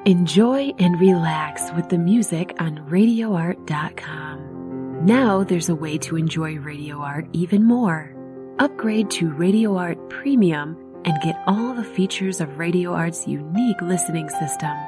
Enjoy and relax with the music on RadioArt.com. Now there's a way to enjoy Radio Art even more. Upgrade to Radio Art Premium and get all the features of Radio Art's unique listening system.